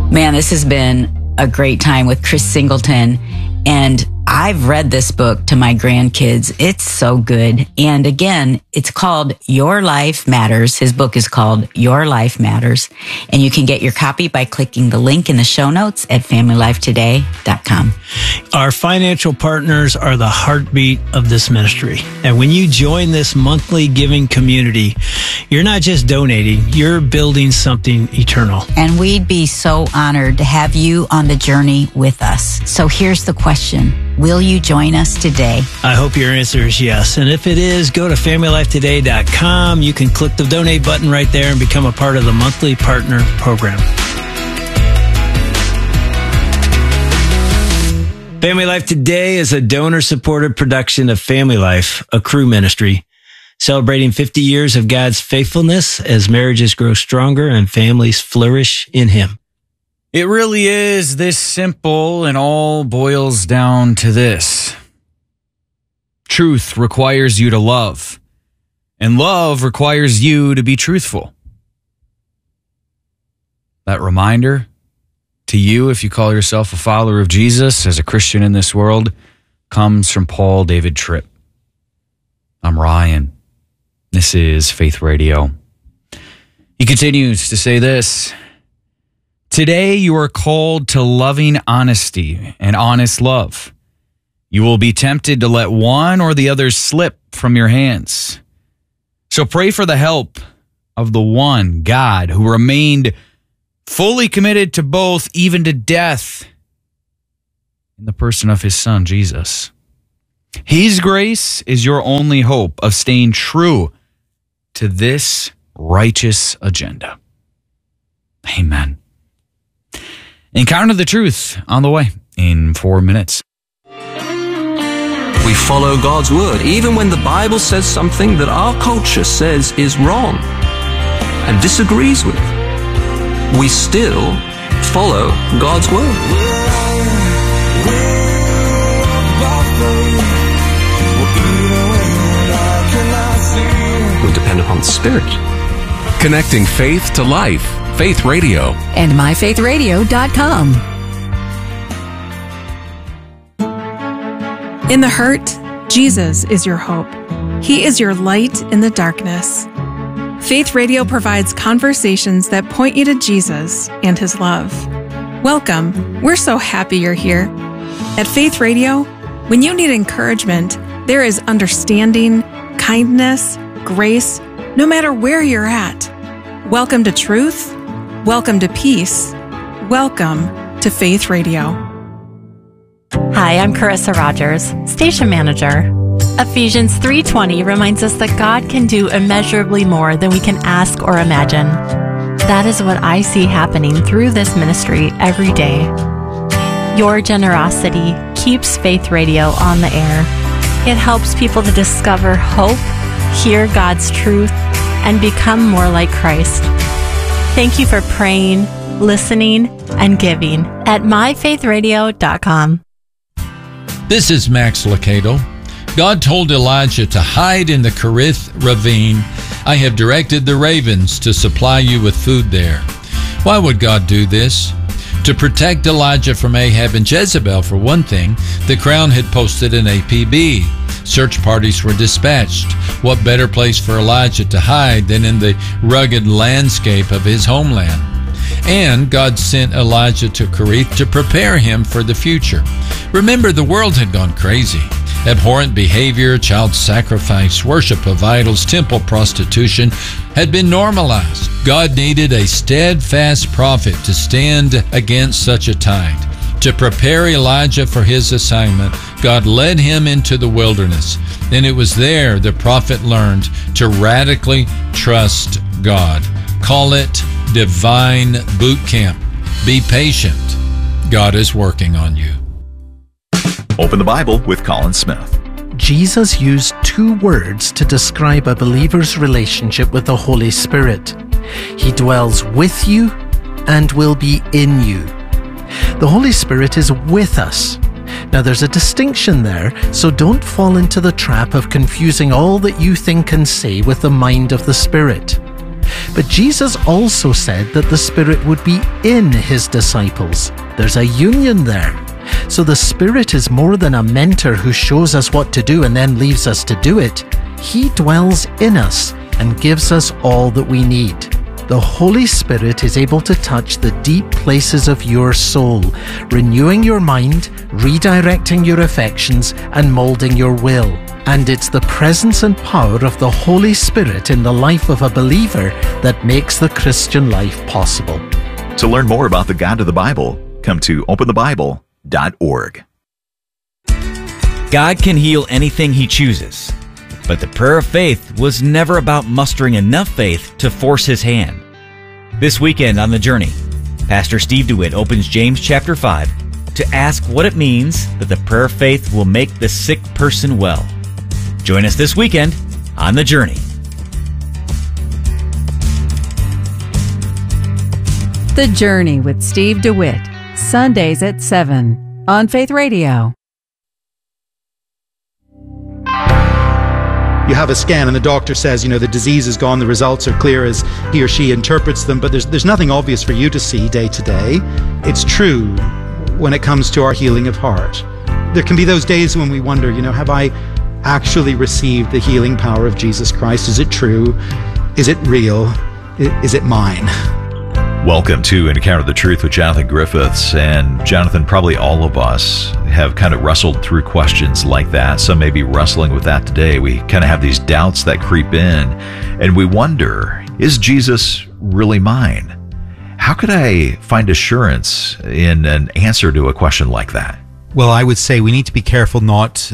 Man, this has been a great time with Chris Singleton. And I've read this book to my grandkids. It's so good. And again, it's called Your Life Matters. His book is called Your Life Matters. And you can get your copy by clicking the link in the show notes at FamilyLifeToday.com. Our financial partners are the heartbeat of this ministry. And when you join this monthly giving community, you're not just donating, you're building something eternal. And we'd be so honored to have you on the journey with us. So here's the question. Will you join us today? I hope your answer is yes. And if it is, go to FamilyLifeToday.com. You can click the donate button right there and become a part of the monthly partner program. Family Life Today is a donor-supported production of Family Life, a Cru ministry, celebrating 50 years of God's faithfulness as marriages grow stronger and families flourish in Him. It really is this simple, and all boils down to this. Truth requires you to love, and love requires you to be truthful. That reminder to you, if you call yourself a follower of Jesus, as a Christian in this world, comes from Paul David Tripp. I'm Ryan. This is Faith Radio. He continues to say this. Today you are called to loving honesty and honest love. You will be tempted to let one or the other slip from your hands. So pray for the help of the one God who remained fully committed to both, even to death, in the person of His Son, Jesus. His grace is your only hope of staying true to this righteous agenda. Amen. Encounter the truth on the way in 4 minutes. We follow God's word, even when the Bible says something that our culture says is wrong and disagrees with. We still follow God's word. We depend upon the Spirit. Connecting faith to life. Faith Radio. And myfaithradio.com. In the hurt, Jesus is your hope. He is your light in the darkness. Faith Radio provides conversations that point you to Jesus and His love. Welcome. We're so happy you're here. At Faith Radio, when you need encouragement, there is understanding, kindness, grace, no matter where you're at. Welcome to truth. Welcome to peace. Welcome to Faith Radio. Hi, I'm Carissa Rogers, Station Manager. Ephesians 3:20 reminds us that God can do immeasurably more than we can ask or imagine. That is what I see happening through this ministry every day. Your generosity keeps Faith Radio on the air. It helps people to discover hope, hear God's truth, and become more like Christ. Thank you for praying, listening, and giving at myfaithradio.com. This is Max Lucado. God told Elijah to hide in the Kerith ravine. I have directed the ravens to supply you with food there. Why would God do this? To protect Elijah from Ahab and Jezebel, for one thing. The Crown had posted an APB. Search parties were dispatched. What better place for Elijah to hide than in the rugged landscape of his homeland? And God sent Elijah to Kerith to prepare him for the future. Remember, the world had gone crazy. Abhorrent behavior, child sacrifice, worship of idols, temple prostitution had been normalized. God needed a steadfast prophet to stand against such a tide. To prepare Elijah for his assignment, God led him into the wilderness, and it was there the prophet learned to radically trust God. Call it divine boot camp. Be patient. God is working on you. Open the Bible with Colin Smith. Jesus used two words to describe a believer's relationship with the Holy Spirit. He dwells with you and will be in you. The Holy Spirit is with us. Now there's a distinction there, so don't fall into the trap of confusing all that you think and say with the mind of the Spirit. But Jesus also said that the Spirit would be in his disciples. There's a union there. So the Spirit is more than a mentor who shows us what to do and then leaves us to do it. He dwells in us and gives us all that we need. The Holy Spirit is able to touch the deep places of your soul, renewing your mind, redirecting your affections, and molding your will. And it's the presence and power of the Holy Spirit in the life of a believer that makes the Christian life possible. To learn more about the God of the Bible, come to openthebible.org. God can heal anything He chooses. But the prayer of faith was never about mustering enough faith to force His hand. This weekend on The Journey, Pastor Steve DeWitt opens James chapter 5 to ask what it means that the prayer of faith will make the sick person well. Join us this weekend on The Journey. The Journey with Steve DeWitt, Sundays at 7 on Faith Radio. You have a scan and the doctor says, the disease is gone, the results are clear as he or she interprets them, but there's nothing obvious for you to see day to day. It's true when it comes to our healing of heart. There can be those days when we wonder, have I actually received the healing power of Jesus Christ? Is it true? Is it real? Is it mine? Welcome to Encounter the Truth with Jonathan Griffiths. And Jonathan, probably all of us have kind of wrestled through questions like that. Some may be wrestling with that today. We kind of have these doubts that creep in and we wonder, is Jesus really mine? How could I find assurance in an answer to a question like that? Well, I would say we need to be careful not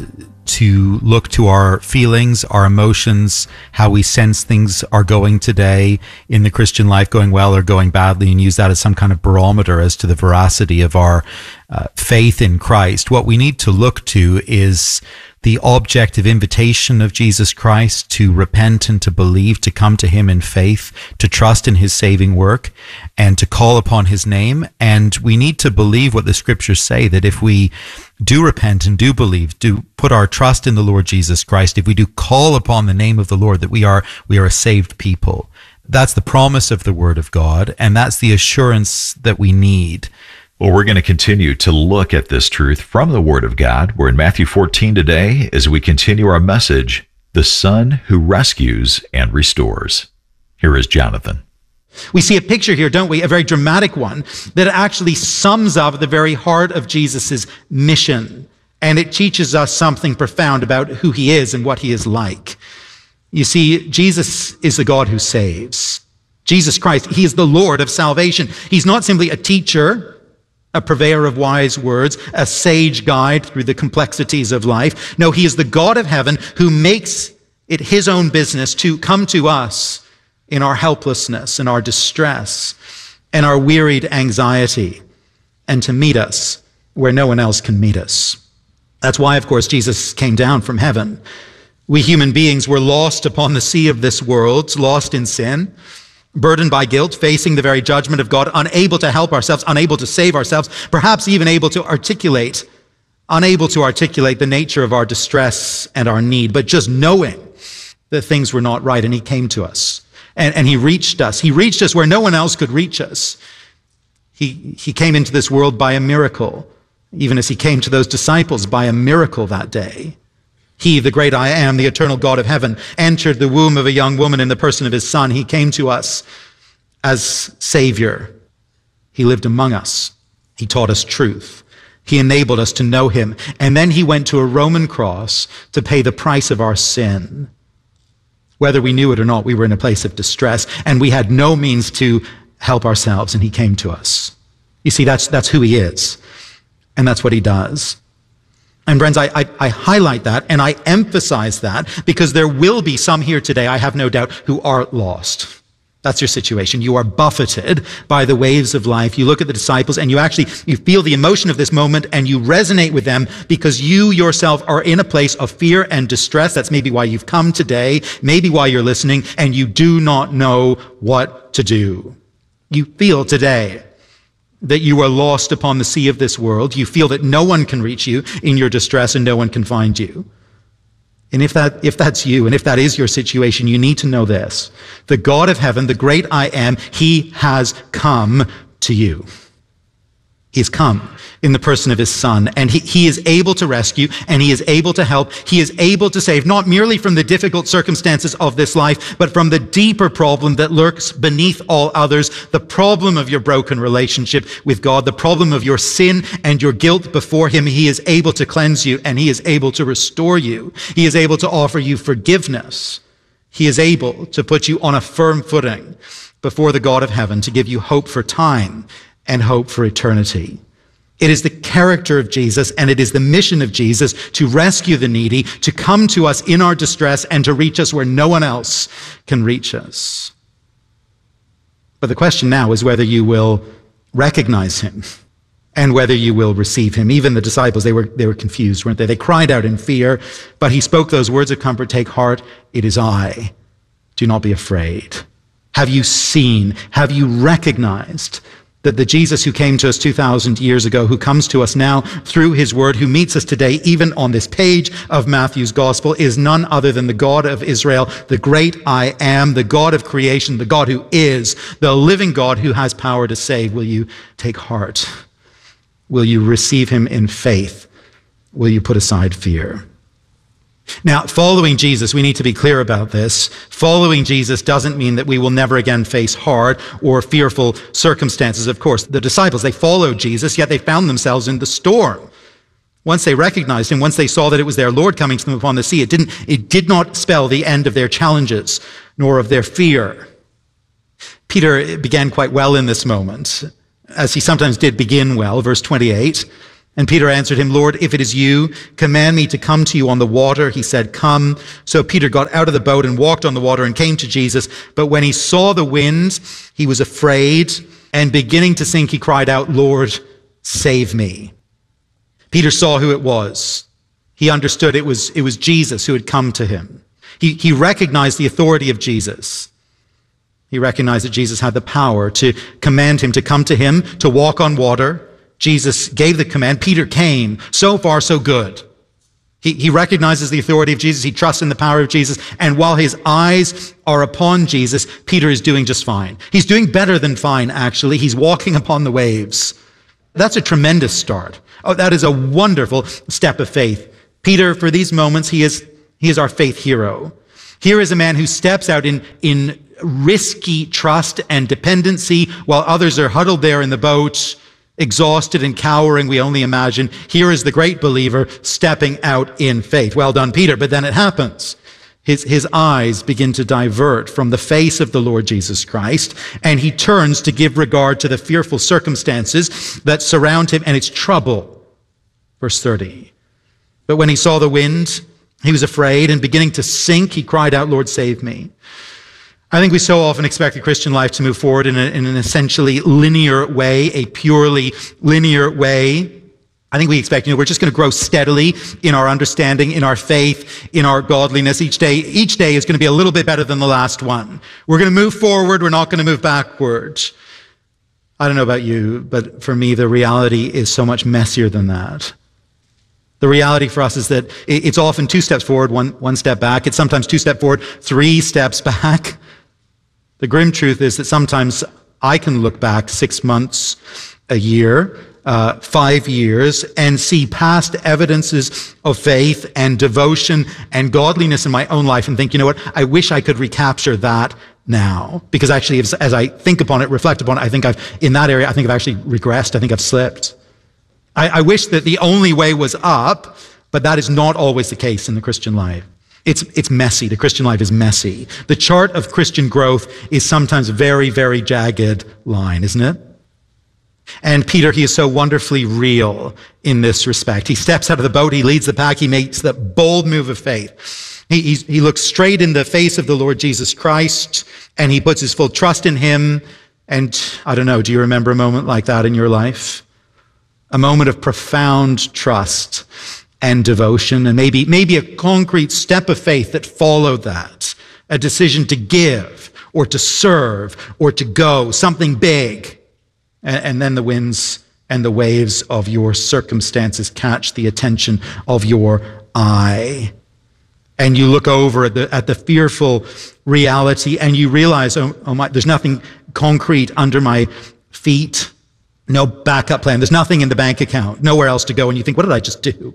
to look to our feelings, our emotions, how we sense things are going today in the Christian life, going well or going badly, and use that as some kind of barometer as to the veracity of our faith in Christ. What we need to look to is the objective invitation of Jesus Christ to repent and to believe, to come to Him in faith, to trust in His saving work, and to call upon His name. And we need to believe what the Scriptures say, that if we do repent and do believe, do put our trust in the Lord Jesus Christ, if we do call upon the name of the Lord, that we are a saved people. That's the promise of the Word of God, and that's the assurance that we need. Well, we're going to continue to look at this truth from the Word of God. We're in Matthew 14 today as we continue our message, The Son Who Rescues and Restores. Here is Jonathan. We see a picture here, don't we? A very dramatic one that actually sums up the very heart of Jesus' mission. And it teaches us something profound about who He is and what He is like. You see, Jesus is the God who saves. Jesus Christ, He is the Lord of salvation. He's not simply a teacher, a purveyor of wise words, a sage guide through the complexities of life. No, He is the God of heaven who makes it His own business to come to us in our helplessness and our distress and our wearied anxiety, and to meet us where no one else can meet us. That's why, of course, Jesus came down from heaven. We human beings were lost upon the sea of this world, lost in sin, burdened by guilt, facing the very judgment of God, unable to help ourselves, unable to save ourselves, perhaps even unable to articulate the nature of our distress and our need, but just knowing that things were not right, and He came to us. And He reached us. He reached us where no one else could reach us. He came into this world by a miracle, even as He came to those disciples by a miracle that day. He, the great I Am, the eternal God of heaven, entered the womb of a young woman in the person of His Son. He came to us as Savior. He lived among us. He taught us truth. He enabled us to know Him. And then He went to a Roman cross to pay the price of our sin. Whether we knew it or not, we were in a place of distress, and we had no means to help ourselves, and He came to us. You see, that's who He is, and that's what He does. And friends, I highlight that and I emphasize that because there will be some here today, I have no doubt, who are lost. That's your situation. You are buffeted by the waves of life. You look at the disciples and you feel the emotion of this moment and you resonate with them because you yourself are in a place of fear and distress. That's maybe why you've come today, maybe why you're listening, and you do not know what to do. You feel today that you are lost upon the sea of this world. You feel that no one can reach you in your distress and no one can find you. And if that's you, and if that is your situation, you need to know this. The God of heaven, the great I am, he has come to you. He has come in the person of his Son, and he is able to rescue, and he is able to help. He is able to save, not merely from the difficult circumstances of this life, but from the deeper problem that lurks beneath all others, the problem of your broken relationship with God, the problem of your sin and your guilt before him. He is able to cleanse you, and he is able to restore you. He is able to offer you forgiveness. He is able to put you on a firm footing before the God of heaven, to give you hope for time and hope for eternity. It is the character of Jesus, and it is the mission of Jesus to rescue the needy, to come to us in our distress, and to reach us where no one else can reach us. But the question now is whether you will recognize him and whether you will receive him. Even the disciples, they were confused, weren't they? They cried out in fear, but he spoke those words of comfort, "Take heart, it is I. Do not be afraid." Have you seen, have you recognized that the Jesus who came to us 2,000 years ago, who comes to us now through his word, who meets us today even on this page of Matthew's gospel, is none other than the God of Israel, the great I am, the God of creation, the God who is, the living God who has power to save. Will you take heart? Will you receive him in faith? Will you put aside fear? Now, following Jesus, we need to be clear about this. Following Jesus doesn't mean that we will never again face hard or fearful circumstances. Of course, the disciples, they followed Jesus, yet they found themselves in the storm. Once they recognized him, once they saw that it was their Lord coming to them upon the sea, it did not spell the end of their challenges, nor of their fear. Peter began quite well in this moment, as he sometimes did begin well, verse 28. And Peter answered him, "Lord, if it is you, command me to come to you on the water." He said, "Come." So Peter got out of the boat and walked on the water and came to Jesus. But when he saw the wind, he was afraid, and beginning to sink, he cried out, "Lord, save me." Peter saw who it was. He understood it was Jesus who had come to him. He recognized the authority of Jesus. He recognized that Jesus had the power to command him to come to him, to walk on water. Jesus gave the command. Peter came. So far, so good. He recognizes the authority of Jesus. He trusts in the power of Jesus. And while his eyes are upon Jesus, Peter is doing just fine. He's doing better than fine, actually. He's walking upon the waves. That's a tremendous start. Oh, that is a wonderful step of faith. Peter, for these moments, he is our faith hero. Here is a man who steps out in risky trust and dependency while others are huddled there in the boat, exhausted and cowering, we only imagine. Here is the great believer stepping out in faith. Well done, Peter. But then it happens. His eyes begin to divert from the face of the Lord Jesus Christ, and he turns to give regard to the fearful circumstances that surround him, and it's trouble. Verse 30. But when he saw the wind, he was afraid, and beginning to sink, he cried out, "Lord, save me." I think we so often expect the Christian life to move forward in an essentially linear way, a purely linear way. I think we expect, we're just going to grow steadily in our understanding, in our faith, in our godliness. Each day is going to be a little bit better than the last one. We're going to move forward. We're not going to move backward. I don't know about you, but for me, the reality is so much messier than that. The reality for us is that it's often 2 steps forward, one step back. It's sometimes 2 steps forward, 3 steps back. The grim truth is that sometimes I can look back 6 months, a year, 5 years, and see past evidences of faith and devotion and godliness in my own life and think, you know what, I wish I could recapture that now. Because actually, as I think upon it, reflect upon it, I think I've actually regressed. I think I've slipped. I wish that the only way was up, but that is not always the case in the Christian life. It's messy. The Christian life is messy. The chart of Christian growth is sometimes a very, very jagged line, isn't it? And Peter, he is so wonderfully real in this respect. He steps out of the boat, he leads the pack, he makes the bold move of faith. He looks straight in the face of the Lord Jesus Christ, and he puts his full trust in him. And I don't know, do you remember a moment like that in your life? A moment of profound trust and devotion, and maybe a concrete step of faith that followed that, a decision to give or to serve or to go, something big. And then the winds and the waves of your circumstances catch the attention of your eye. And you look over at the fearful reality and you realize, oh my, there's nothing concrete under my feet. No backup plan. There's nothing in the bank account. Nowhere else to go. And you think, what did I just do?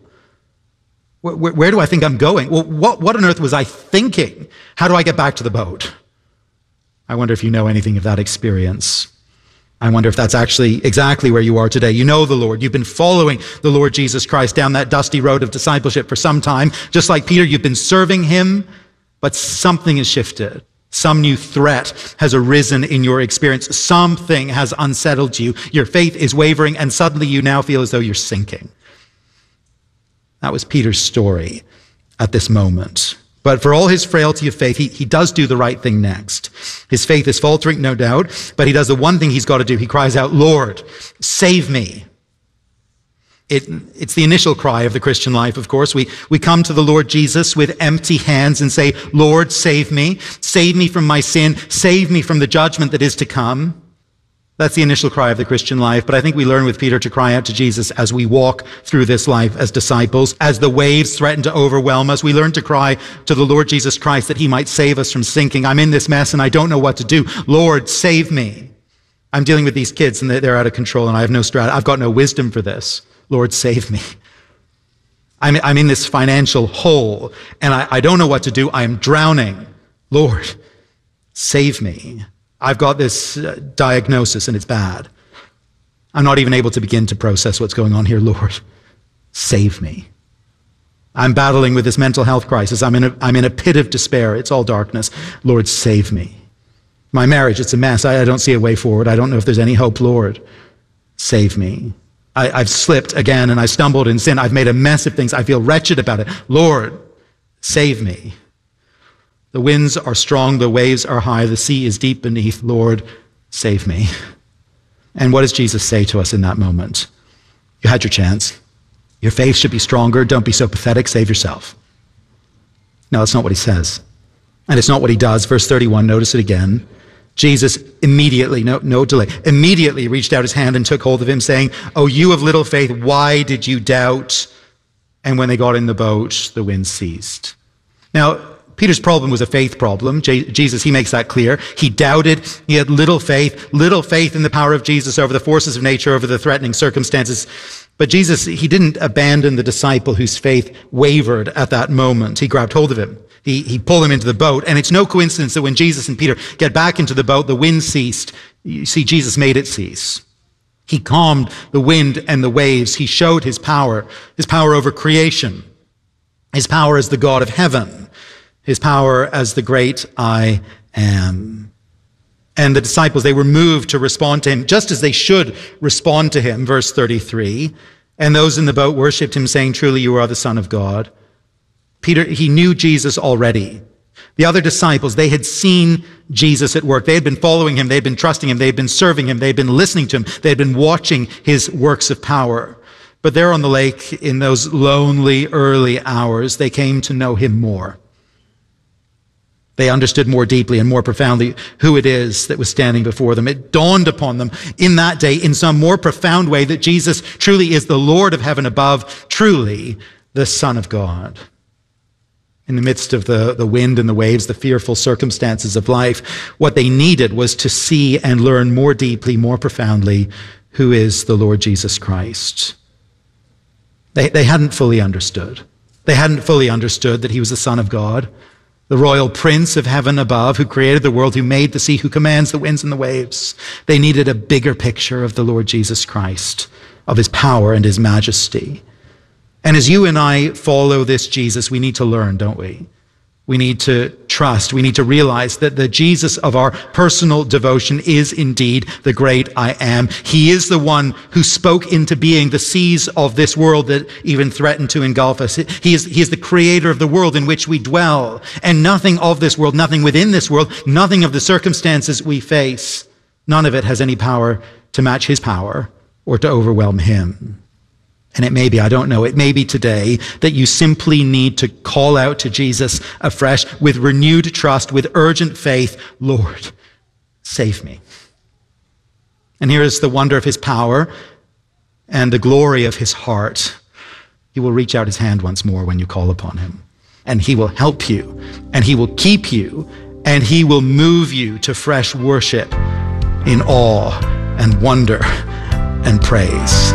Where do I think I'm going? Well, what on earth was I thinking? How do I get back to the boat? I wonder if you know anything of that experience. I wonder if that's actually exactly where you are today. You know the Lord. You've been following the Lord Jesus Christ down that dusty road of discipleship for some time. Just like Peter, you've been serving him, but something has shifted. Some new threat has arisen in your experience. Something has unsettled you. Your faith is wavering, and suddenly you now feel as though you're sinking. That was Peter's story at this moment. But for all his frailty of faith, he does do the right thing next. His faith is faltering, no doubt, but he does the one thing he's got to do. He cries out, Lord, save me. It's the initial cry of the Christian life, of course. We come to the Lord Jesus with empty hands and say, Lord, save me from my sin, save me from the judgment that is to come. That's the initial cry of the Christian life. But I think we learn with Peter to cry out to Jesus as we walk through this life as disciples. As the waves threaten to overwhelm us, we learn to cry to the Lord Jesus Christ that he might save us from sinking. I'm in this mess and I don't know what to do. Lord, save me. I'm dealing with these kids and they're out of control and I have no strategy. I've got no wisdom for this. Lord, save me. I'm in this financial hole and I don't know what to do. I am drowning. Lord, save me. I've got this diagnosis and it's bad. I'm not even able to begin to process what's going on here. Lord, save me. I'm battling with this mental health crisis. I'm in a pit of despair. It's all darkness. Lord, save me. My marriage, it's a mess. I don't see a way forward. I don't know if there's any hope. Lord, save me. I've slipped again and I stumbled in sin. I've made a mess of things. I feel wretched about it. Lord, save me. The winds are strong, the waves are high, the sea is deep beneath. Lord, save me. And what does Jesus say to us in that moment? You had your chance. Your faith should be stronger. Don't be so pathetic. Save yourself. No, that's not what he says. And it's not what he does. Verse 31, notice it again. Jesus immediately, no delay, immediately reached out his hand and took hold of him, saying, "Oh, you of little faith, why did you doubt?" And when they got in the boat, the wind ceased. Now, Peter's problem was a faith problem. Jesus, he makes that clear. He doubted. He had little faith in the power of Jesus over the forces of nature, over the threatening circumstances. But Jesus, he didn't abandon the disciple whose faith wavered at that moment. He grabbed hold of him. He pulled him into the boat. And it's no coincidence that when Jesus and Peter get back into the boat, the wind ceased. You see, Jesus made it cease. He calmed the wind and the waves. He showed his power over creation, his power as the God of heaven, his power as the great I am. And the disciples, they were moved to respond to him just as they should respond to him. Verse 33, and those in the boat worshipped him, saying, "Truly you are the Son of God." Peter, he knew Jesus already. The other disciples, they had seen Jesus at work. They had been following him. They had been trusting him. They had been serving him. They had been listening to him. They had been watching his works of power. But there on the lake, in those lonely early hours, they came to know him more. They understood more deeply and more profoundly who it is that was standing before them. It dawned upon them in that day, in some more profound way, that Jesus truly is the Lord of heaven above, truly the Son of God. In the midst of the wind and the waves, the fearful circumstances of life, what they needed was to see and learn more deeply, more profoundly, who is the Lord Jesus Christ. They hadn't fully understood. They hadn't fully understood that he was the Son of God, the royal prince of heaven above, who created the world, who made the sea, who commands the winds and the waves. They needed a bigger picture of the Lord Jesus Christ, of his power and his majesty. And as you and I follow this Jesus, we need to learn, don't we? We need to trust. We need to realize that the Jesus of our personal devotion is indeed the great I am. He is the one who spoke into being the seas of this world that even threaten to engulf us. He is the creator of the world in which we dwell. And nothing of this world, nothing within this world, nothing of the circumstances we face, none of it has any power to match his power or to overwhelm him. And it may be, I don't know, it may be today that you simply need to call out to Jesus afresh with renewed trust, with urgent faith, "Lord, save me." And here is the wonder of his power and the glory of his heart. He will reach out his hand once more when you call upon him. and he will help you, and he will keep you, and he will move you to fresh worship in awe and wonder and praise.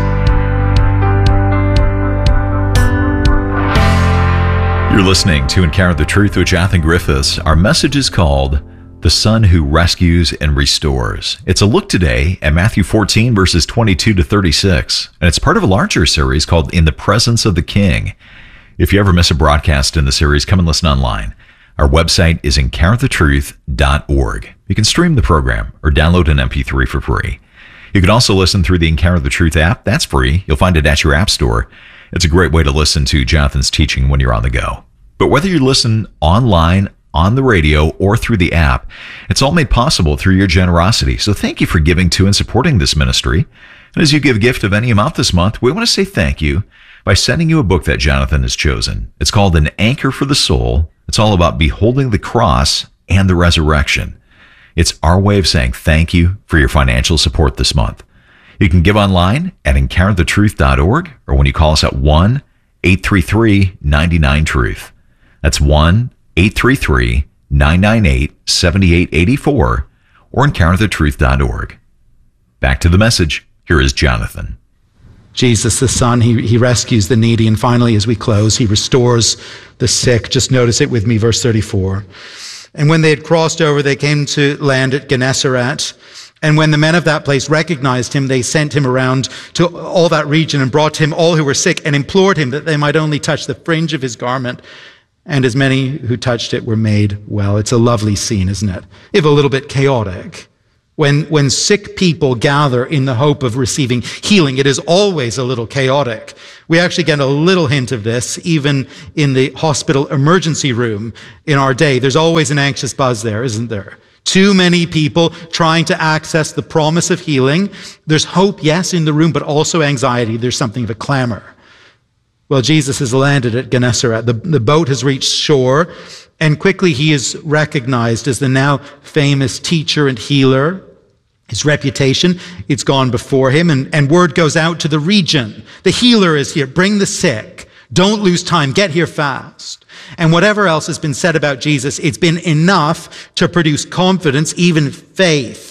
You're listening to Encounter the Truth with Jonathan Griffiths. Our message is called The Son Who Rescues and Restores. It's a look today at Matthew 14, verses 22 to 36. And it's part of a larger series called In the Presence of the King. If you ever miss a broadcast in the series, come and listen online. Our website is encounterthetruth.org. You can stream the program or download an MP3 for free. You can also listen through the Encounter the Truth app. That's free. You'll find it at your app store. It's a great way to listen to Jonathan's teaching when you're on the go. But whether you listen online, on the radio, or through the app, it's all made possible through your generosity. So thank you for giving to and supporting this ministry. And as you give a gift of any amount this month, we want to say thank you by sending you a book that Jonathan has chosen. It's called An Anchor for the Soul. It's all about beholding the cross and the resurrection. It's our way of saying thank you for your financial support this month. You can give online at encounterthetruth.org or when you call us at 1-833-99-TRUTH. That's 1-833-998-7884 or encounterthetruth.org. Back to the message. Here is Jonathan. Jesus, the Son, he rescues the needy. And finally, as we close, he restores the sick. Just notice it with me, verse 34. And when they had crossed over, they came to land at Gennesaret. And when the men of that place recognized him, they sent him around to all that region and brought to him all who were sick and implored him that they might only touch the fringe of his garment. And as many who touched it were made well. It's a lovely scene, isn't it? If a little bit chaotic. When sick people gather in the hope of receiving healing, it is always a little chaotic. We actually get a little hint of this even in the hospital emergency room in our day. There's always an anxious buzz there, isn't there? Too many people trying to access the promise of healing. There's hope, yes, in the room, but also anxiety. There's something of a clamor. Well, Jesus has landed at Gennesaret. The boat has reached shore, and quickly he is recognized as the now famous teacher and healer. His reputation, it's gone before him, and word goes out to the region. The healer is here. Bring the sick. Don't lose time. Get here fast. And whatever else has been said about Jesus, it's been enough to produce confidence, even faith.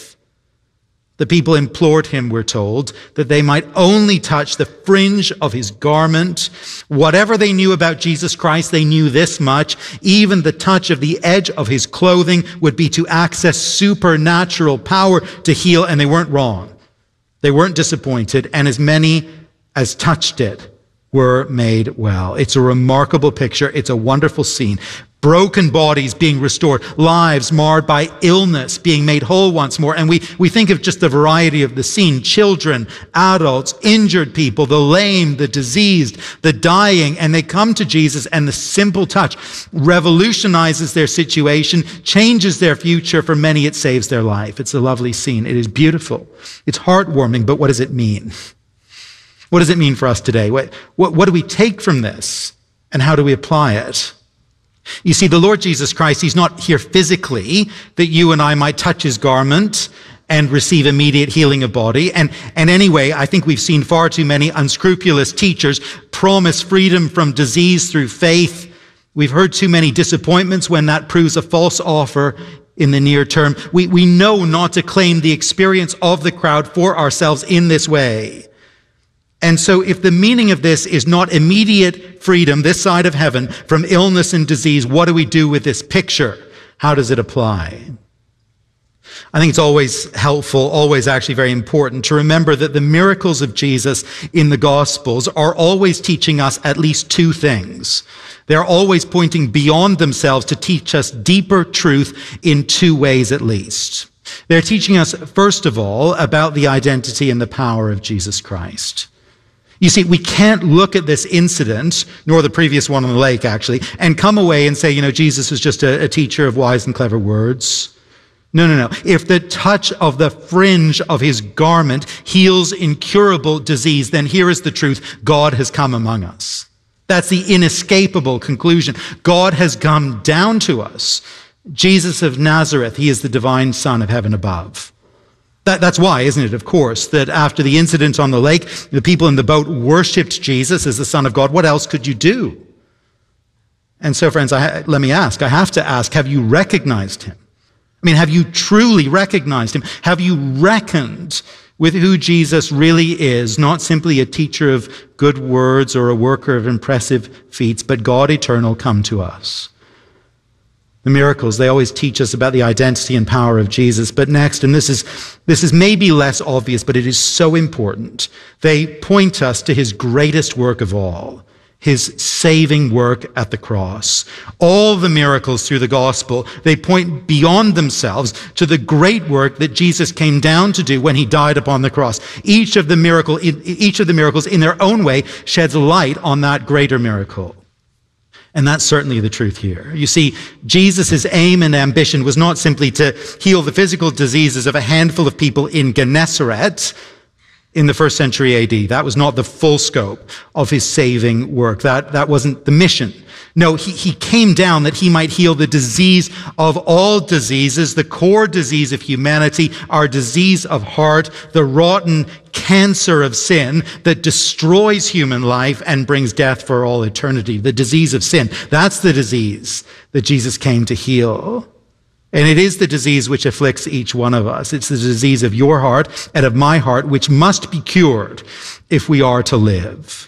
The people implored him, we're told, that they might only touch the fringe of his garment. Whatever they knew about Jesus Christ, they knew this much. Even the touch of the edge of his clothing would be to access supernatural power to heal, and they weren't wrong. They weren't disappointed, and as many as touched it were made well. It's a remarkable picture. It's a wonderful scene. Broken bodies being restored, lives marred by illness being made whole once more. And we think of just the variety of the scene. Children, adults, injured people, the lame, the diseased, the dying, and they come to Jesus, and the simple touch revolutionizes their situation, changes their future. For many, it saves their life. It's a lovely scene. It is beautiful. It's heartwarming, but what does it mean? What does it mean for us today? What do we take from this, and how do we apply it? You see, the Lord Jesus Christ, he's not here physically that you and I might touch his garment and receive immediate healing of body. And anyway, I think we've seen far too many unscrupulous teachers promise freedom from disease through faith. We've heard too many disappointments when that proves a false offer in the near term. We know not to claim the experience of the crowd for ourselves in this way. And so if the meaning of this is not immediate freedom this side of heaven from illness and disease, what do we do with this picture? How does it apply? I think it's always helpful, always actually very important to remember that the miracles of Jesus in the Gospels are always teaching us at least two things. They're always pointing beyond themselves to teach us deeper truth in two ways at least. They're teaching us, first of all, about the identity and the power of Jesus Christ. You see, we can't look at this incident, nor the previous one on the lake, actually, and come away and say, Jesus was just a teacher of wise and clever words. No. If the touch of the fringe of his garment heals incurable disease, then here is the truth. God has come among us. That's the inescapable conclusion. God has come down to us. Jesus of Nazareth, he is the divine Son of heaven above. That's why, isn't it, of course, that after the incident on the lake, the people in the boat worshipped Jesus as the Son of God. What else could you do? And so, friends, let me ask, I have to ask, have you recognized him? I mean, have you truly recognized him? Have you reckoned with who Jesus really is, not simply a teacher of good words or a worker of impressive feats, but God eternal come to us? The miracles, they always teach us about the identity and power of Jesus. But next, and this is maybe less obvious, but it is so important, they point us to his greatest work of all, his saving work at the cross. All the miracles through the gospel, they point beyond themselves to the great work that Jesus came down to do when he died upon the cross. Each of the miracles in their own way sheds light on that greater miracle. And that's certainly the truth here. You see, Jesus' aim and ambition was not simply to heal the physical diseases of a handful of people in Gennesaret in the first century AD. That was not the full scope of his saving work. That wasn't the mission. No, he came down that he might heal the disease of all diseases, the core disease of humanity, our disease of heart, the rotten cancer of sin that destroys human life and brings death for all eternity. The disease of sin. That's the disease that Jesus came to heal. And it is the disease which afflicts each one of us. It's the disease of your heart and of my heart, which must be cured if we are to live.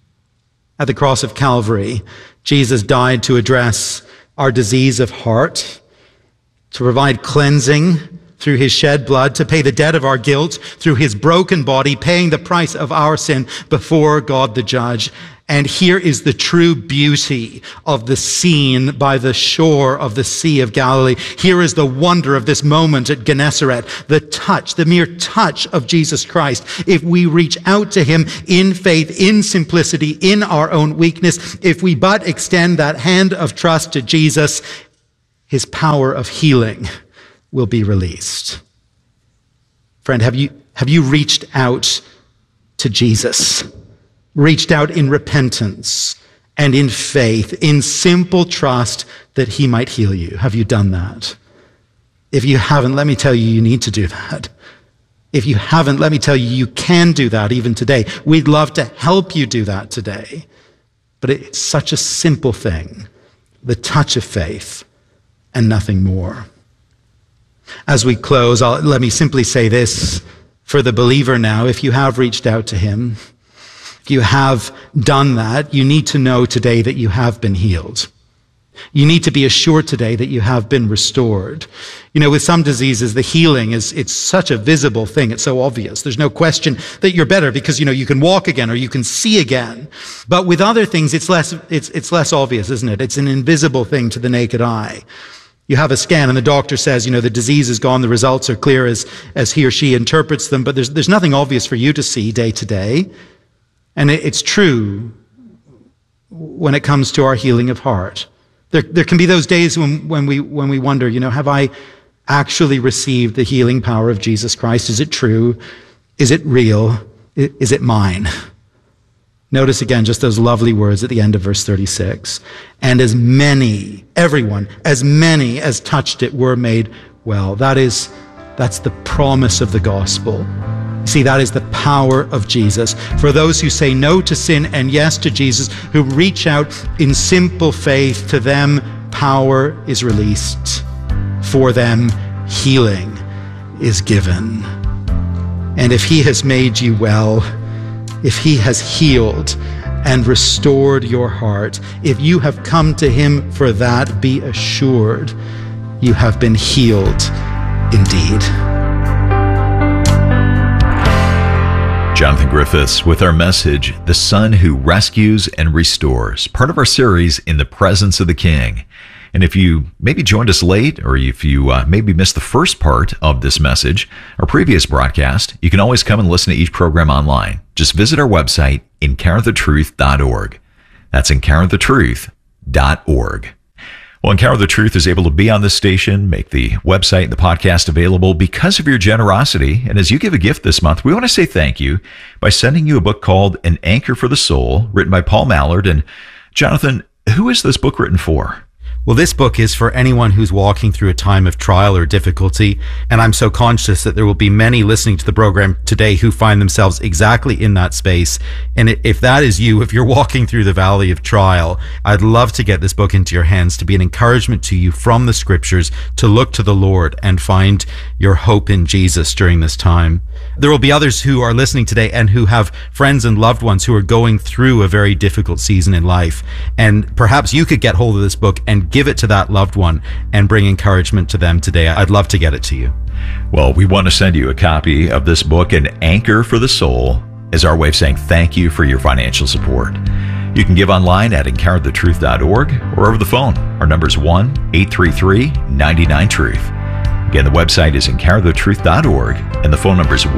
At the cross of Calvary, Jesus died to address our disease of heart, to provide cleansing through his shed blood, to pay the debt of our guilt through his broken body, paying the price of our sin before God the judge. And here is the true beauty of the scene by the shore of the Sea of Galilee. Here is the wonder of this moment at Gennesaret, the mere touch of Jesus Christ. If we reach out to him in faith, in simplicity, in our own weakness, if we but extend that hand of trust to Jesus, his power of healing will be released. Friend, have you reached out to Jesus? Reached out in repentance and in faith, in simple trust that he might heal you? Have you done that? If you haven't, let me tell you, you need to do that. If you haven't, let me tell you, you can do that even today. We'd love to help you do that today. But it's such a simple thing, the touch of faith and nothing more. As we close, let me simply say this for the believer now. If you have reached out to him, if you have done that, you need to know today that you have been healed. You need to be assured today that you have been restored. You know, with some diseases, the healing it's such a visible thing. It's so obvious. There's no question that you're better because, you can walk again or you can see again. But with other things, it's less obvious, isn't it? It's an invisible thing to the naked eye. You have a scan and the doctor says, the disease is gone, the results are clear as he or she interprets them, but there's nothing obvious for you to see day to day. And it's true when it comes to our healing of heart. There can be those days when we wonder, have I actually received the healing power of Jesus Christ? Is it true? Is it real? Is it mine? Notice again just those lovely words at the end of verse 36. And as many as touched it were made well. That's the promise of the gospel. See, that is the power of Jesus. For those who say no to sin and yes to Jesus, who reach out in simple faith, to them power is released. For them healing is given. And if he has made you well, if he has healed and restored your heart, if you have come to him for that, be assured you have been healed indeed. Jonathan Griffiths with our message, The Son Who Rescues and Restores, part of our series, In the Presence of the King. And if you maybe joined us late, or if you maybe missed the first part of this message, our previous broadcast, you can always come and listen to each program online. Just visit our website, encounterthetruth.org. That's encounterthetruth.org. Well, Encounter the Truth is able to be on this station, make the website and the podcast available because of your generosity. And as you give a gift this month, we want to say thank you by sending you a book called An Anchor for the Soul, written by Paul Mallard. And Jonathan, who is this book written for? Well, this book is for anyone who's walking through a time of trial or difficulty. And I'm so conscious that there will be many listening to the program today who find themselves exactly in that space. And if that is you, if you're walking through the valley of trial, I'd love to get this book into your hands to be an encouragement to you from the scriptures to look to the Lord and find your hope in Jesus during this time. There will be others who are listening today and who have friends and loved ones who are going through a very difficult season in life. And perhaps you could get hold of this book and give it to that loved one and bring encouragement to them today. I'd love to get it to you. Well, we want to send you a copy of this book, An Anchor for the Soul, as our way of saying thank you for your financial support. You can give online at encounterthetruth.org or over the phone. Our number is 1-833-99-TRUTH. Again, the website is encounterthetruth.org and the phone number is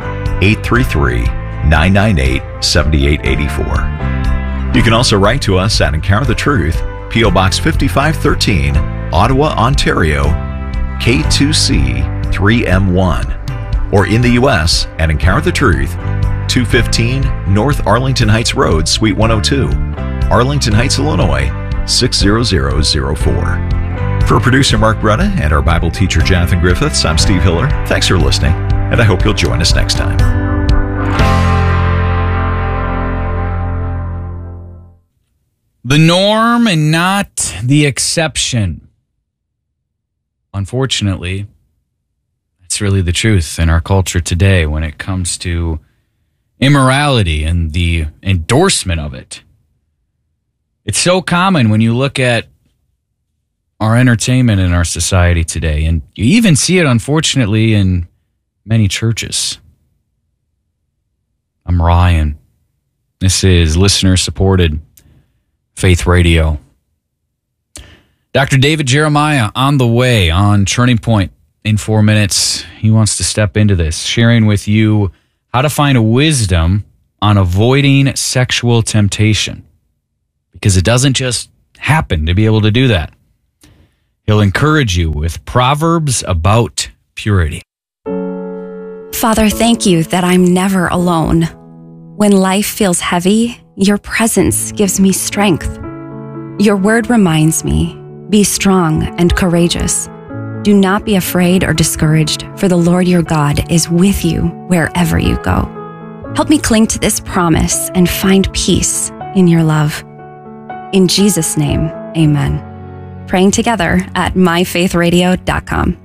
1-833-998-7884. You can also write to us at Encounter the Truth, P.O. Box 5513, Ottawa, Ontario, K2C 3M1, or in the U.S. at Encounter the Truth, 215 North Arlington Heights Road, Suite 102, Arlington Heights, Illinois, 60004. For producer Mark Bretta and our Bible teacher Jonathan Griffiths, I'm Steve Hiller. Thanks for listening, and I hope you'll join us next time. The norm and not the exception. Unfortunately, that's really the truth in our culture today when it comes to immorality and the endorsement of it. It's so common when you look at our entertainment in our society today, and you even see it, unfortunately, in many churches. I'm Ryan. This is listener-supported Faith Radio. Dr. David Jeremiah on the way on Turning Point in 4 minutes. He wants to step into this, sharing with you how to find wisdom on avoiding sexual temptation. Because it doesn't just happen to be able to do that. He'll encourage you with Proverbs about purity. Father, thank you that I'm never alone. When life feels heavy, your presence gives me strength. Your word reminds me, be strong and courageous. Do not be afraid or discouraged, for the Lord your God is with you wherever you go. Help me cling to this promise and find peace in your love. In Jesus' name, amen. Praying together at myfaithradio.com.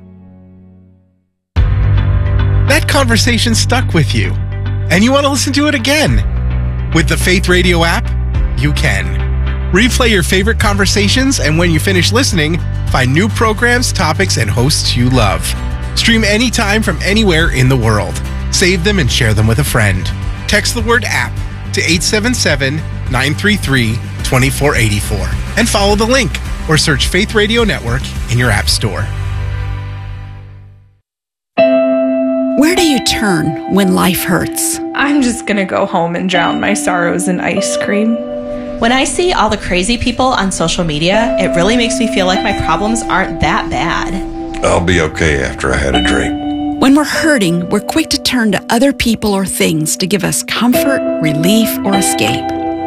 That conversation stuck with you, and you want to listen to it again. With the Faith Radio app, you can. Replay your favorite conversations, and when you finish listening, find new programs, topics, and hosts you love. Stream anytime from anywhere in the world. Save them and share them with a friend. Text the word app to 877-933-2484 and follow the link or search Faith Radio Network in your app store. Where do you turn when life hurts? I'm just gonna go home and drown my sorrows in ice cream. When I see all the crazy people on social media, it really makes me feel like my problems aren't that bad. I'll be okay after I had a drink. When we're hurting, we're quick to turn to other people or things to give us comfort, relief, or escape.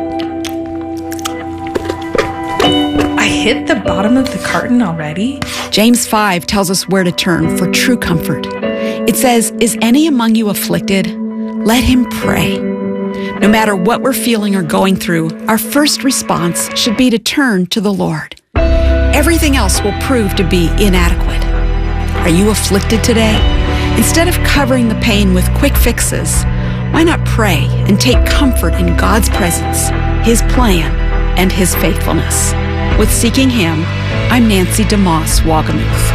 I hit the bottom of the carton already? James 5 tells us where to turn for true comfort. It says, "Is any among you afflicted? Let him pray." No matter what we're feeling or going through, our first response should be to turn to the Lord. Everything else will prove to be inadequate. Are you afflicted today? Instead of covering the pain with quick fixes, why not pray and take comfort in God's presence, His plan, and His faithfulness? With Seeking Him, I'm Nancy DeMoss Wagamuth.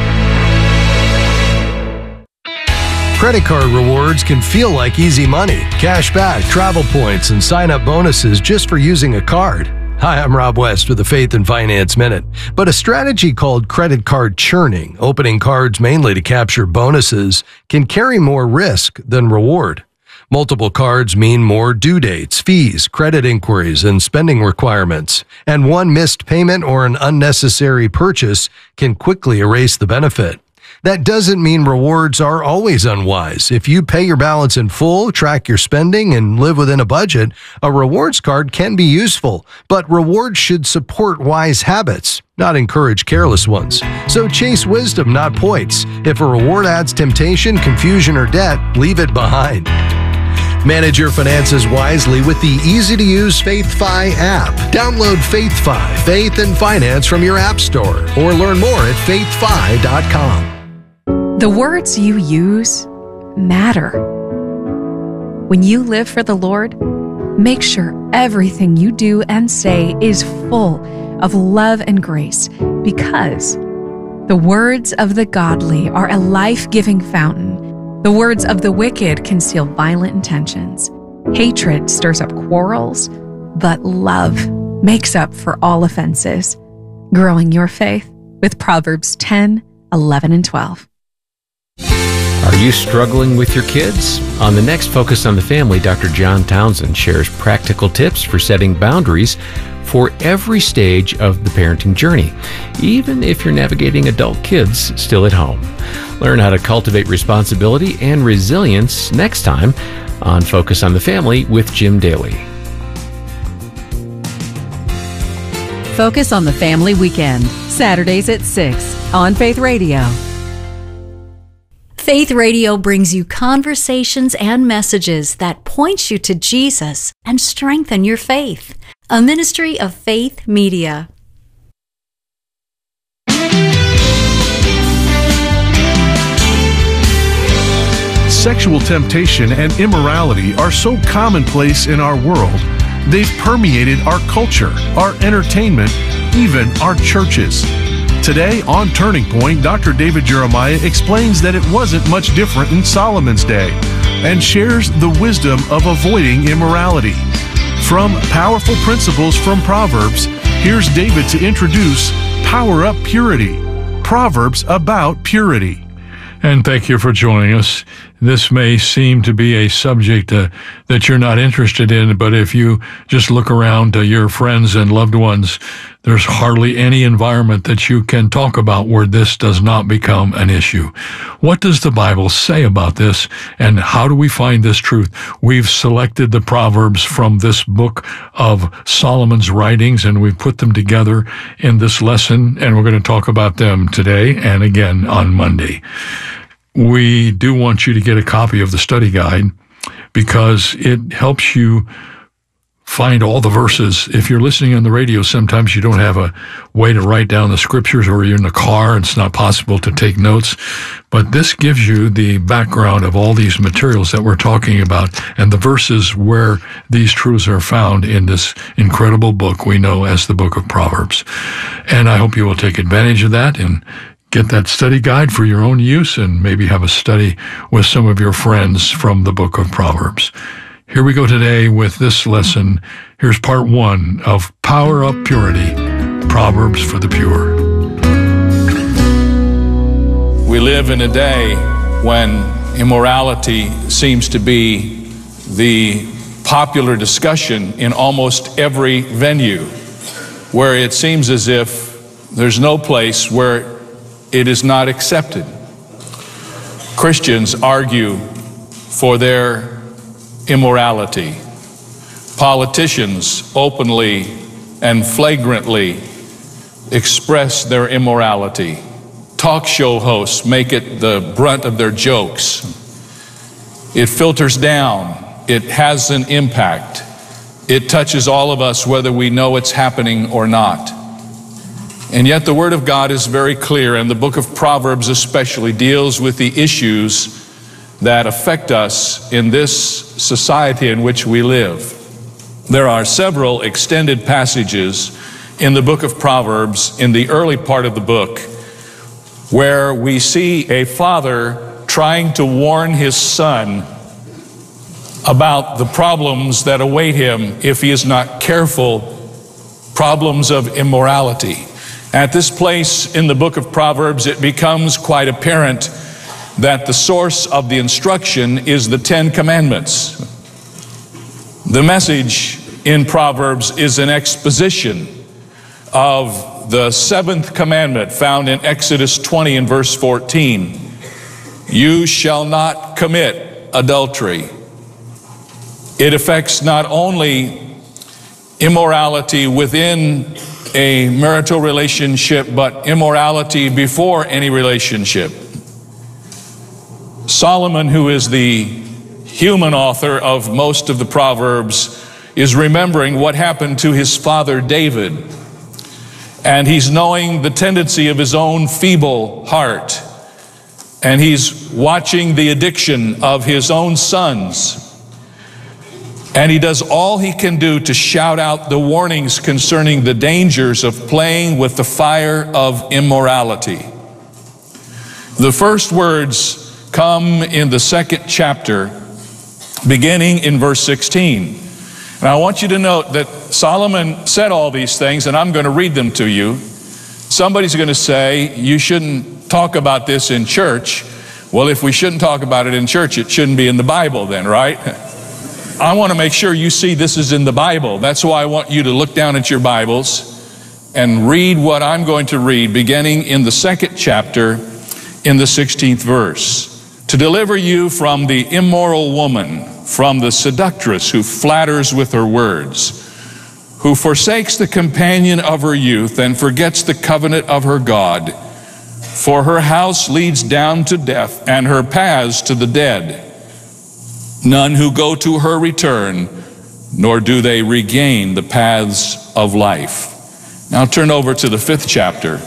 Credit card rewards can feel like easy money, cash back, travel points, and sign-up bonuses just for using a card. Hi, I'm Rob West with the Faith and Finance Minute. But a strategy called credit card churning, opening cards mainly to capture bonuses, can carry more risk than reward. Multiple cards mean more due dates, fees, credit inquiries, and spending requirements. And one missed payment or an unnecessary purchase can quickly erase the benefit. That doesn't mean rewards are always unwise. If you pay your balance in full, track your spending, and live within a budget, a rewards card can be useful. But rewards should support wise habits, not encourage careless ones. So chase wisdom, not points. If a reward adds temptation, confusion, or debt, leave it behind. Manage your finances wisely with the easy-to-use FaithFi app. Download FaithFi, Faith and Finance from your app store, or learn more at faithfi.com. The words you use matter. When you live for the Lord, make sure everything you do and say is full of love and grace, because the words of the godly are a life-giving fountain. The words of the wicked conceal violent intentions. Hatred stirs up quarrels, but love makes up for all offenses. Growing your faith with Proverbs 10, 11, and 12. Are you struggling with your kids? On the next Focus on the Family, Dr. John Townsend shares practical tips for setting boundaries for every stage of the parenting journey, even if you're navigating adult kids still at home. Learn how to cultivate responsibility and resilience next time on Focus on the Family with Jim Daly. Focus on the Family Weekend, Saturdays at 6 on Faith Radio. Faith Radio brings you conversations and messages that point you to Jesus and strengthen your faith. A ministry of Faith Media. Sexual temptation and immorality are so commonplace in our world. They've permeated our culture, our entertainment, even our churches. Today on Turning Point, Dr. David Jeremiah explains that it wasn't much different in Solomon's day and shares the wisdom of avoiding immorality. From powerful principles from Proverbs, here's David to introduce Power Up Purity, Proverbs about purity. And thank you for joining us. This may seem to be a subject that you're not interested in, but if you just look around to your friends and loved ones, there's hardly any environment that you can talk about where this does not become an issue. What does the Bible say about this, and how do we find this truth? We've selected the Proverbs from this book of Solomon's writings, and we've put them together in this lesson, and we're going to talk about them today and again on Monday. We do want you to get a copy of the study guide because it helps you find all the verses. If you're listening on the radio, sometimes you don't have a way to write down the scriptures, or you're in the car and it's not possible to take notes. But this gives you the background of all these materials that we're talking about and the verses where these truths are found in this incredible book we know as the Book of Proverbs. And I hope you will take advantage of that and get that study guide for your own use, and maybe have a study with some of your friends from the Book of Proverbs. Here we go today with this lesson. Here's part 1 of Power Up Purity, Proverbs for the Pure. We live in a day when immorality seems to be the popular discussion in almost every venue, where it seems as if there's no place where it is not accepted. Christians argue for their immorality. Politicians openly and flagrantly express their immorality. Talk show hosts make it the brunt of their jokes. It filters down. It has an impact. It touches all of us whether we know it's happening or not. And yet the Word of God is very clear, and the book of Proverbs especially deals with the issues that affect us in this society in which we live. There are several extended passages in the book of Proverbs, in the early part of the book, where we see a father trying to warn his son about the problems that await him if he is not careful, problems of immorality. At this place in the book of Proverbs, it becomes quite apparent that the source of the instruction is the 10 Commandments. The message in Proverbs is an exposition of the seventh commandment found in Exodus 20 and verse 14. You shall not commit adultery. It affects not only immorality within a marital relationship, but immorality before any relationship. Solomon, who is the human author of most of the Proverbs, is remembering what happened to his father David. And he's knowing the tendency of his own feeble heart. And he's watching the addiction of his own sons. And he does all he can do to shout out the warnings concerning the dangers of playing with the fire of immorality. The first words come in the second chapter, beginning in verse 16. And I want you to note that Solomon said all these things, and I'm going to read them to you. Somebody's going to say, you shouldn't talk about this in church. Well, if we shouldn't talk about it in church, it shouldn't be in the Bible then, right? I want to make sure you see this is in the Bible. That's why I want you to look down at your Bibles and read what I'm going to read, beginning in the second chapter, in the 16th verse. To deliver you from the immoral woman, from the seductress who flatters with her words, who forsakes the companion of her youth and forgets the covenant of her God. For her house leads down to death, and her paths to the dead. None who go to her return, nor do they regain the paths of life. Now turn over to the 5th chapter.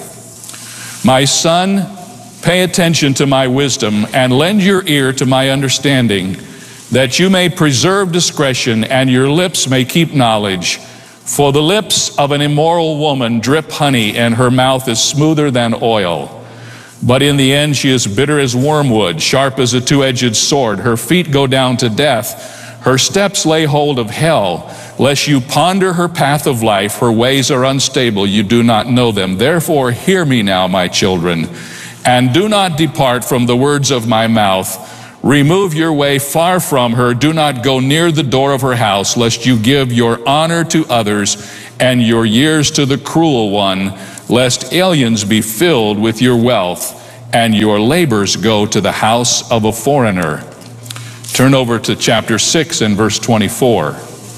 My son, pay attention to my wisdom, and lend your ear to my understanding, that you may preserve discretion, and your lips may keep knowledge. For the lips of an immoral woman drip honey, and her mouth is smoother than oil. But in the end she is bitter as wormwood, sharp as a two-edged sword. Her feet go down to death. Her steps lay hold of hell. Lest you ponder her path of life, her ways are unstable, you do not know them. Therefore hear me now, my children, and do not depart from the words of my mouth. Remove your way far from her. Do not go near the door of her house, lest you give your honor to others and your years to the cruel one, lest aliens be filled with your wealth and your labors go to the house of a foreigner. Turn over to chapter 6 and verse 24.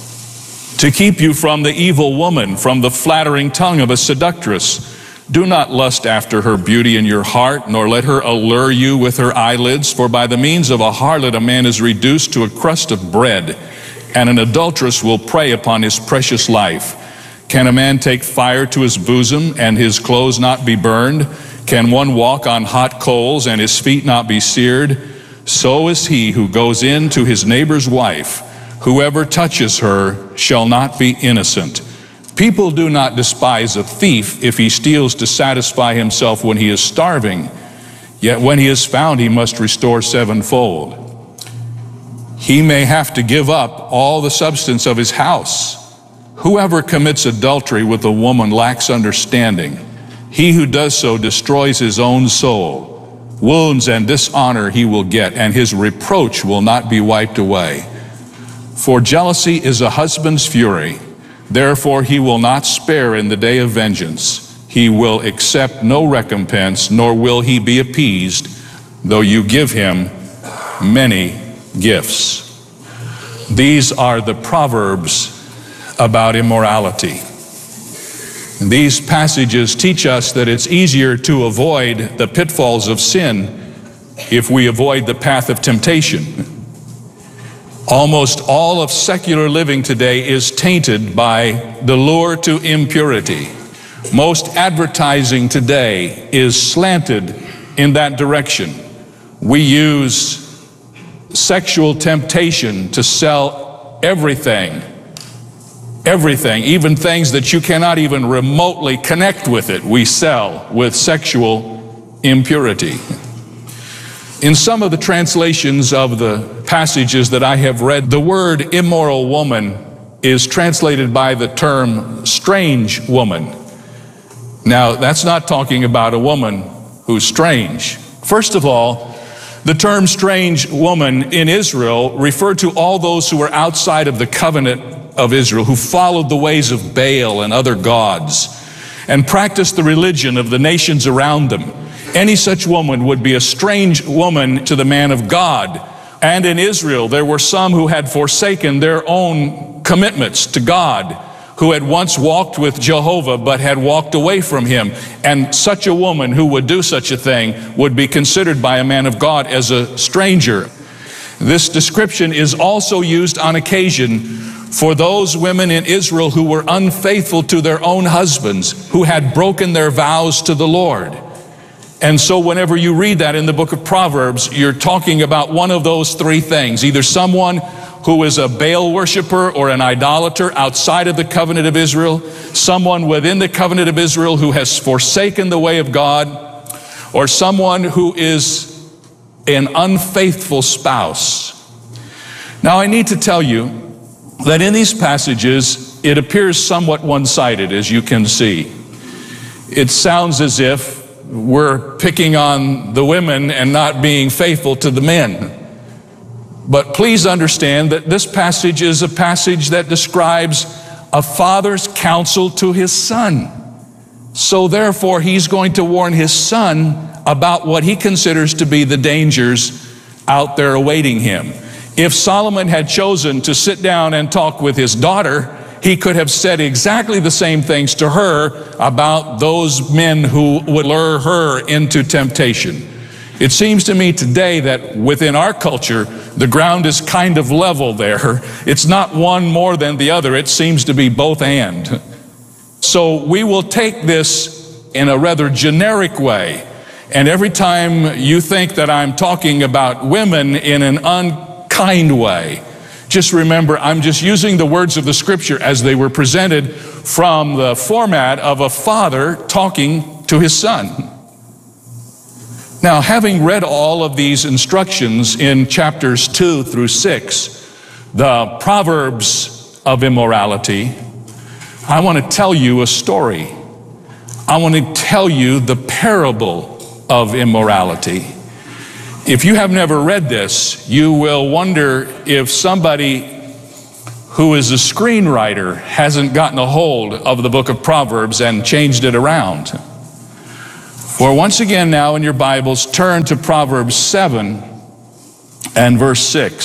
To keep you from the evil woman, from the flattering tongue of a seductress, do not lust after her beauty in your heart, nor let her allure you with her eyelids. For by the means of a harlot a man is reduced to a crust of bread, and an adulteress will prey upon his precious life. Can a man take fire to his bosom, and his clothes not be burned? Can one walk on hot coals, and his feet not be seared? So is he who goes in to his neighbor's wife. Whoever touches her shall not be innocent. People do not despise a thief if he steals to satisfy himself when he is starving. Yet when he is found, he must restore sevenfold. He may have to give up all the substance of his house. Whoever commits adultery with a woman lacks understanding. He who does so destroys his own soul. Wounds and dishonor he will get, and his reproach will not be wiped away. For jealousy is a husband's fury. Therefore he will not spare in the day of vengeance. He will accept no recompense, nor will he be appeased, though you give him many gifts. These are the Proverbs about immorality. And these passages teach us that it's easier to avoid the pitfalls of sin if we avoid the path of temptation. Almost all of secular living today is tainted by the lure to impurity. Most advertising today is slanted in that direction. We use sexual temptation to sell everything, even things that you cannot even remotely connect with it, we sell with sexual impurity. In some of the translations of the passages that I have read, the word immoral woman is translated by the term strange woman. Now, that's not talking about a woman who's strange. First of all, the term strange woman in Israel referred to all those who were outside of the covenant of Israel, who followed the ways of Baal and other gods. and practiced the religion of the nations around them. Any such woman would be a strange woman to the man of God. And in Israel, there were some who had forsaken their own commitments to God, who had once walked with Jehovah but had walked away from him. And such a woman who would do such a thing would be considered by a man of God as a stranger. This description is also used on occasion for those women in Israel who were unfaithful to their own husbands, who had broken their vows to the Lord. And so whenever you read that in the book of Proverbs, you're talking about one of those three things: either someone who is a Baal worshiper or an idolater outside of the covenant of Israel, someone within the covenant of Israel who has forsaken the way of God, or someone who is an unfaithful spouse. Now, I need to tell you that in these passages, it appears somewhat one-sided, as you can see. It sounds as if we're picking on the women and not being faithful to the men. But please understand that this passage is a passage that describes a father's counsel to his son. So therefore, he's going to warn his son about what he considers to be the dangers out there awaiting him. If Solomon had chosen to sit down and talk with his daughter, he could have said exactly the same things to her about those men who would lure her into temptation. It seems to me today that within our culture, the ground is kind of level there. It's not one more than the other. It seems to be both and. So we will take this in a rather generic way. And every time you think that I'm talking about women in an unkind way, just remember, I'm just using the words of the scripture as they were presented from the format of a father talking to his son. Now, having read all of these instructions in chapters 2 through 6, the Proverbs of immorality, I want to tell you a story. I want to tell you the parable of immorality. If you have never read this, you will wonder if somebody who is a screenwriter hasn't gotten a hold of the book of Proverbs and changed it around. For once again now in your Bibles, turn to Proverbs 7 and verse 6.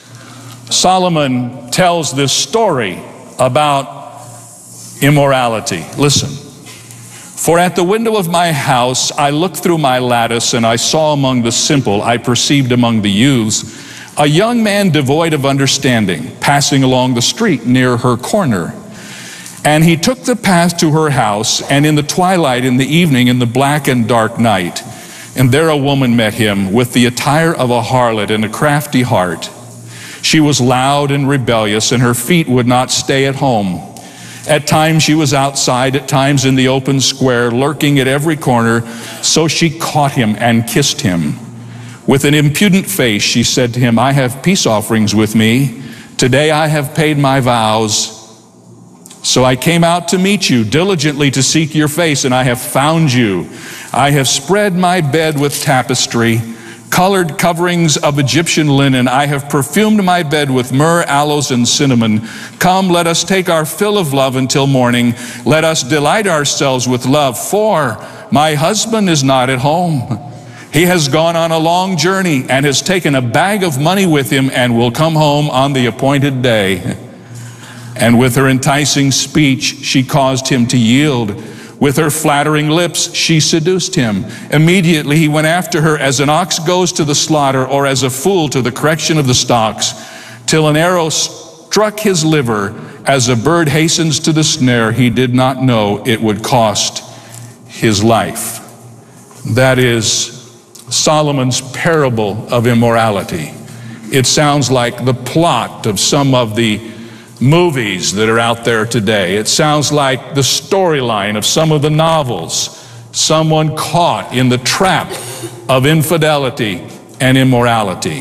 Solomon tells this story about immorality. Listen. For at the window of my house I looked through my lattice, and I saw among the simple, I perceived among the youths, a young man devoid of understanding, passing along the street near her corner. And he took the path to her house, and in the twilight, in the evening, in the black and dark night, and there a woman met him with the attire of a harlot and a crafty heart. She was loud and rebellious, and her feet would not stay at home. At times she was outside, at times in the open square, lurking at every corner. So she caught him and kissed him. With an impudent face she said to him, I have peace offerings with me. Today I have paid my vows. So I came out to meet you, diligently to seek your face, and I have found you. I have spread my bed with tapestry, colored coverings of Egyptian linen. I have perfumed my bed with myrrh, aloes, and cinnamon. Come, let us take our fill of love until morning. Let us delight ourselves with love, for my husband is not at home. He has gone on a long journey and has taken a bag of money with him and will come home on the appointed day. And with her enticing speech, she caused him to yield. With her flattering lips, she seduced him. Immediately he went after her as an ox goes to the slaughter, or as a fool to the correction of the stocks, till an arrow struck his liver. As a bird hastens to the snare, he did not know it would cost his life. That is Solomon's parable of immorality. It sounds like the plot of some of the movies that are out there today. It sounds like the storyline of some of the novels. Someone caught in the trap of infidelity and immorality.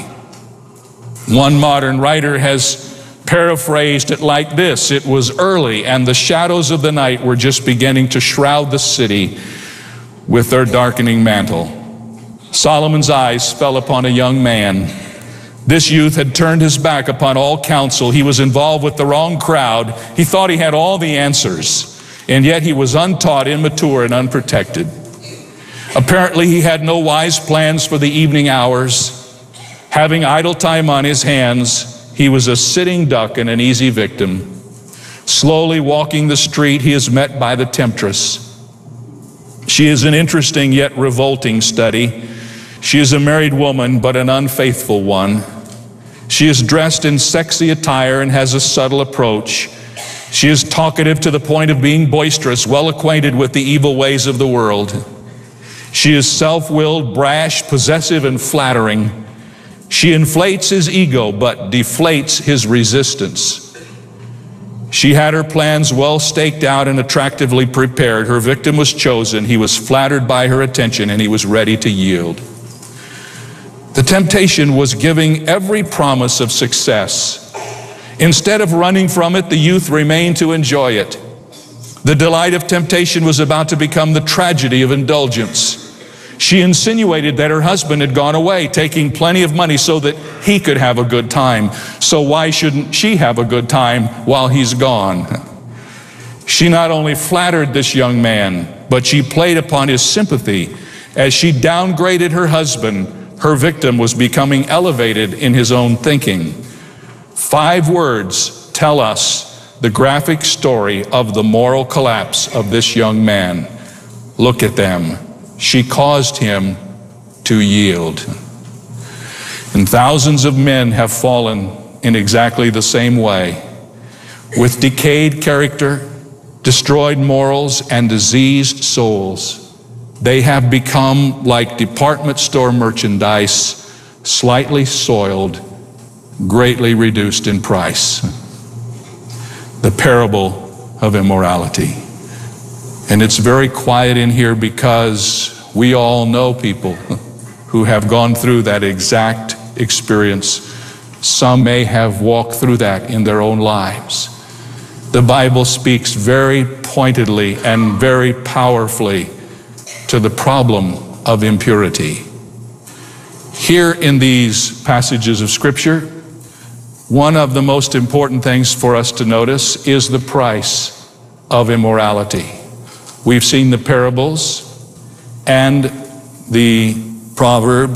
One modern writer has paraphrased it like this: it was early, and the shadows of the night were just beginning to shroud the city with their darkening mantle. Solomon's eyes fell upon a young man. This youth had turned his back upon all counsel. He was involved with the wrong crowd. He thought he had all the answers. And yet he was untaught, immature, and unprotected. Apparently he had no wise plans for the evening hours. Having idle time on his hands, he was a sitting duck and an easy victim. Slowly walking the street, he is met by the temptress. She is an interesting yet revolting study. She is a married woman, but an unfaithful one. She is dressed in sexy attire and has a subtle approach. She is talkative to the point of being boisterous, well acquainted with the evil ways of the world. She is self-willed, brash, possessive, and flattering. She inflates his ego, but deflates his resistance. She had her plans well staked out and attractively prepared. Her victim was chosen. He was flattered by her attention, and he was ready to yield. The temptation was giving every promise of success. Instead of running from it, the youth remained to enjoy it. The delight of temptation was about to become the tragedy of indulgence. She insinuated that her husband had gone away, taking plenty of money so that he could have a good time. So why shouldn't she have a good time while he's gone? She not only flattered this young man, but she played upon his sympathy. As she downgraded her husband, her victim was becoming elevated in his own thinking. 5 words tell us the graphic story of the moral collapse of this young man. Look at them. She caused him to yield. And thousands of men have fallen in exactly the same way, with decayed character, destroyed morals, and diseased souls. They have become like department store merchandise, slightly soiled, greatly reduced in price. The parable of immorality. And it's very quiet in here because we all know people who have gone through that exact experience. Some may have walked through that in their own lives. The Bible speaks very pointedly and very powerfully to the problem of impurity. Here in these passages of Scripture, one of the most important things for us to notice is the price of immorality. We've seen the parables and the Proverbs